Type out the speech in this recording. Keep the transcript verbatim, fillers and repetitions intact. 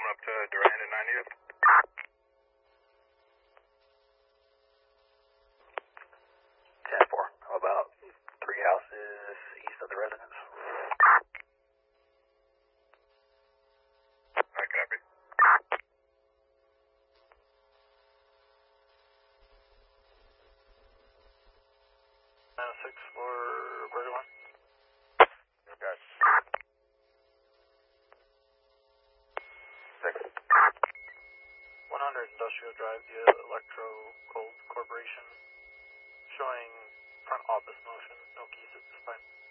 pulling up to Durand and ninetieth. ten four. I'm about three houses east of the residence. I copy. nine oh six for Roberta one. Okay. Six. one hundred Industrial Drive via Electro Cold Corporation. Showing front office motion, no keys at this time.